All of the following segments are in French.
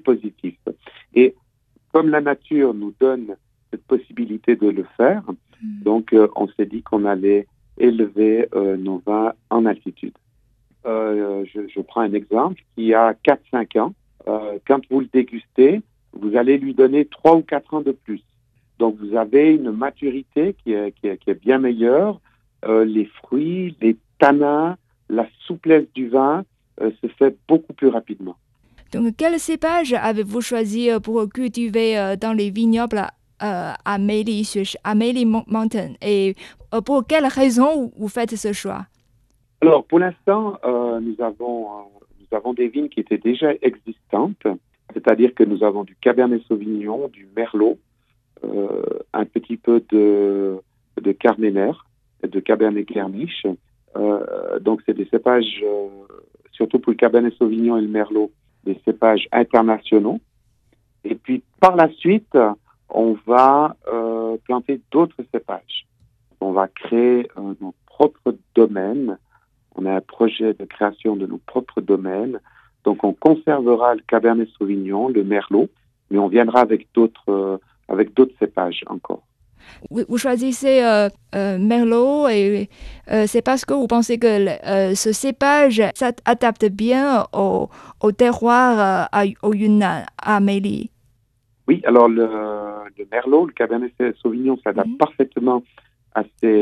positif. Et comme la nature nous donne cette possibilité de le faire, donc on s'est dit qu'on allait élever nos vins en altitude. Je prends un exemple qui a 4-5 ans. Quand vous le dégustez, vous allez lui donner 3 ou 4 ans de plus. Donc vous avez une maturité qui est bien meilleure. Les fruits, les tanins, la souplesse du vin se fait beaucoup plus rapidement. Donc, quel cépage avez-vous choisi pour cultiver dans les vignobles à Meili Mountain? Et pour quelle raison vous faites ce choix? Alors, pour l'instant, nous avons des vignes qui étaient déjà existantes, c'est-à-dire que nous avons du Cabernet Sauvignon, du Merlot, un petit peu de Carmener, de Cabernet Grenache. Donc, c'est des cépages, surtout pour le Cabernet Sauvignon et le Merlot, des cépages internationaux. Et puis, par la suite, on va planter d'autres cépages. On va créer nos propres domaines. On a un projet de création de nos propres domaines. Donc, on conservera le Cabernet Sauvignon, le Merlot, mais on viendra avec d'autres cépages encore. Vous choisissez Merlot et c'est parce que vous pensez que ce cépage s'adapte bien au terroir au Yunnan, à Meili. Oui, alors le Merlot, le Cabernet Sauvignon s'adapte parfaitement à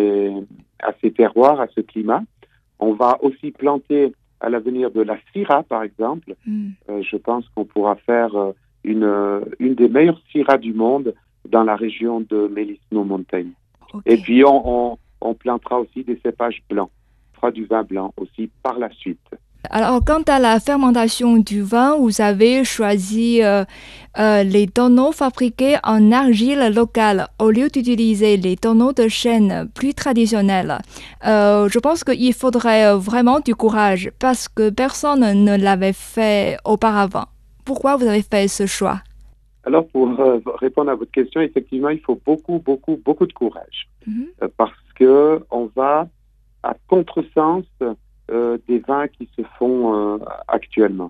ces terroirs, à ce climat. On va aussi planter à l'avenir de la Syrah, par exemple. Je pense qu'on pourra faire une des meilleures Syrahs du monde dans la région de Meili Snow Mountain. Okay. Et puis, on plantera aussi des cépages blancs. On fera du vin blanc aussi par la suite. Alors, quant à la fermentation du vin, vous avez choisi les tonneaux fabriqués en argile locale au lieu d'utiliser les tonneaux de chêne plus traditionnels. Je pense qu'il faudrait vraiment du courage parce que personne ne l'avait fait auparavant. Pourquoi vous avez fait ce choix? Alors, pour répondre à votre question, effectivement, il faut beaucoup de courage. Parce que on va à contresens des vins qui se font actuellement.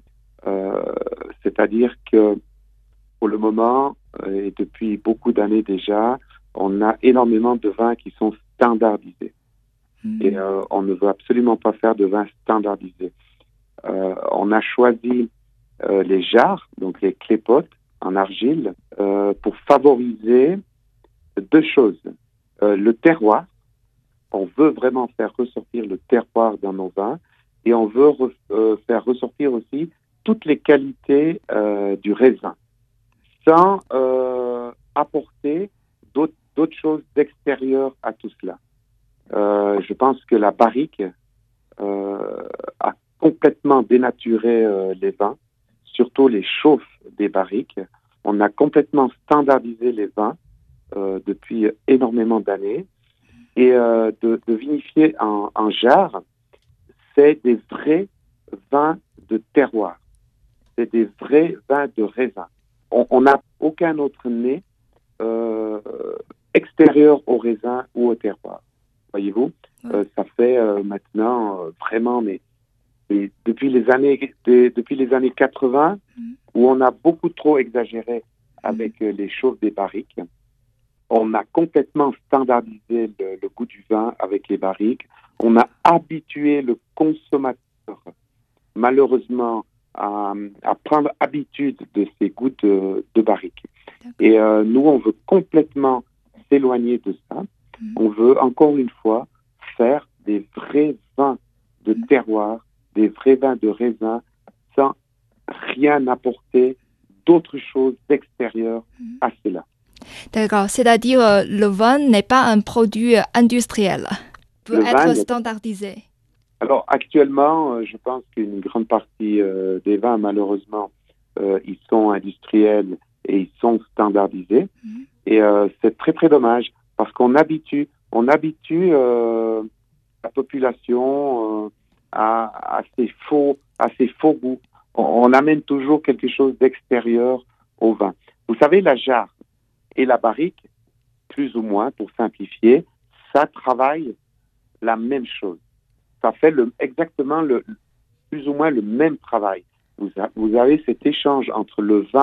C'est-à-dire que pour le moment, et depuis beaucoup d'années déjà, on a énormément de vins qui sont standardisés. Et on ne veut absolument pas faire de vins standardisés. On a choisi les jarres, donc les clépotes en argile, pour favoriser deux choses. Le terroir. On veut vraiment faire ressortir le terroir dans nos vins et on veut faire ressortir aussi toutes les qualités du raisin sans apporter d'autres choses d'extérieur à tout cela. Je pense que la barrique a complètement dénaturé les vins, surtout les chauffes des barriques. On a complètement standardisé les vins depuis énormément d'années. Et de vinifier en jarre, c'est des vrais vins de terroir. C'est des vrais vins de raisin. On n'a aucun autre nez extérieur au raisin ou au terroir. Voyez-vous, ça fait maintenant vraiment, mais depuis les années 80, où on a beaucoup trop exagéré avec les chauffes des barriques. On a complètement standardisé le goût du vin avec les barriques. On a habitué le consommateur, malheureusement, à prendre habitude de ces goûts de barriques. Et nous, on veut complètement s'éloigner de ça. On veut, encore une fois, faire des vrais vins de terroir, des vrais vins de raisin, sans rien apporter d'autre chose d'extérieur à cela. D'accord, c'est-à-dire le vin n'est pas un produit industriel, peut être standardisé. Alors actuellement, je pense qu'une grande partie des vins, malheureusement, ils sont industriels et ils sont standardisés. Et c'est très très dommage parce qu'on habitue la population à ces faux goûts. On amène toujours quelque chose d'extérieur au vin. Vous savez, la jarre et la barrique, plus ou moins, pour simplifier, ça travaille la même chose. Ça fait exactement plus ou moins le même travail. Vous avez cet échange entre le vin